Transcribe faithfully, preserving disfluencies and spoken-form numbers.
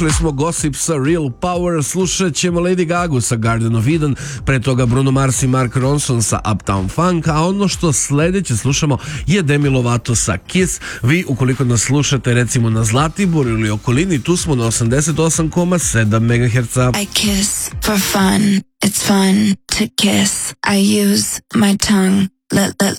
Čuli smo Gossip sa Real Power, slušat ćemo Lady Gaga sa Garden of Eden, pre toga Bruno Mars i Mark Ronson sa Uptown Funk, a ono što sledeće slušamo je Demi Lovato sa Kiss. Vi ukoliko nas slušate recimo na Zlatiboru ili okolini, tu smo na osamdeset osam zarez sedam megaherca. I kiss for fun, it's fun to kiss. I use my tongue, let, let,